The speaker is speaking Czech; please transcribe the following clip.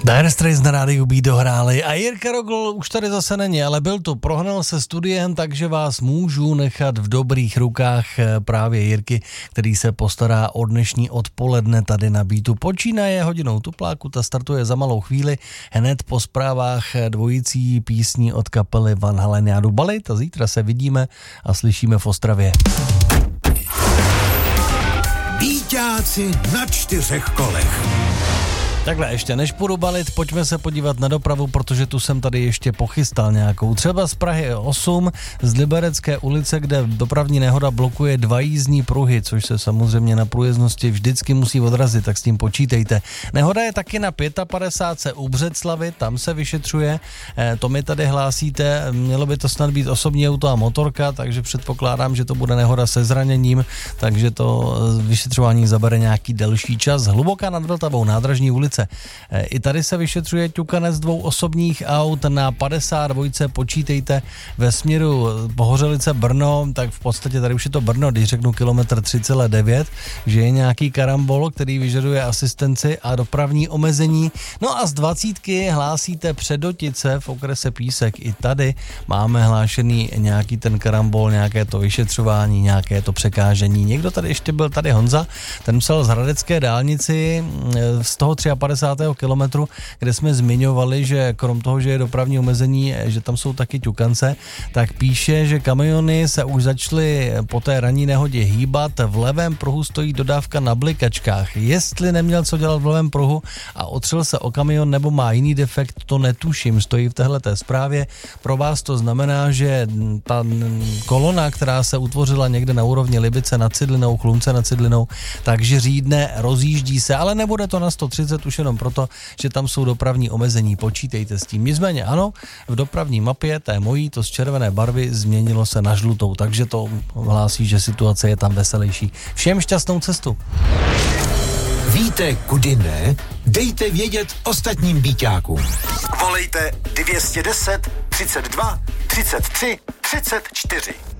Dire Straits na rádiu Beat dohráli a Jirka Rogl už tady zase není, ale byl tu, prohnal se studiem, takže vás můžu nechat v dobrých rukách právě Jirky, který se postará o dnešní odpoledne tady na Beatu. Počínaje hodinou tupláku, ta startuje za malou chvíli, hned po zprávách dvojicí písní od kapely Van Halen a Dubalit a zítra se vidíme a slyšíme v Ostravě. Bíťáci na 4 kolech. Takhle, ještě než půjdu balit, pojďme se podívat na dopravu, protože tu jsem tady ještě pochystal nějakou. Třeba z Prahy 8, z Liberecké ulice, kde dopravní nehoda blokuje 2 jízdní pruhy, což se samozřejmě na průjezdnosti vždycky musí odrazit, tak s tím počítejte. Nehoda je taky na 55. u Břeclavi, tam se vyšetřuje, to mi tady hlásíte, mělo by to snad být osobní auto a motorka, takže předpokládám, že to bude nehoda se zraněním, takže to vyšetřování zabere nějaký delší čas. Hluboká nad Vltavou, nádražní ulice. I tady se vyšetřuje ťukanec 2 osobních aut na 52. Počítejte ve směru Pohořelice Brno, tak v podstatě tady už je to Brno, když řeknu kilometr 3,9, že je nějaký karambol, který vyžaduje asistenci a dopravní omezení. No a z 20 hlásíte Předotice v okrese Písek. I tady máme hlášený nějaký ten karambol, nějaké to vyšetřování, nějaké to překážení. Někdo tady ještě byl, tady Honza, ten psal z Hradecké dálnici z toho 53. kilometru, kde jsme zmiňovali, že krom toho, že je dopravní omezení, že tam jsou taky ťukance, tak píše, že kamiony se už začaly po té ranní nehodě hýbat. V levém pruhu stojí dodávka na blikačkách. Jestli neměl co dělat v levém pruhu a otřel se o kamion nebo má jiný defekt, to netuším. Stojí v téhleté zprávě. Pro vás to znamená, že ta kolona, která se utvořila někde na úrovni Libice nad Cidlinou, Chlumce nad Cidlinou, takže řídne, rozjíždí se, ale nebude to na 130 už jenom proto, že tam jsou dopravní omezení. Počítejte s tím. Nicméně ano, v dopravní mapě té mojí to z červené barvy změnilo se na žlutou, takže to hlásí, že situace je tam veselější. Všem šťastnou cestu. Víte, kudy ne? Dejte vědět ostatním bíťákům. Volejte 210 32 33 34.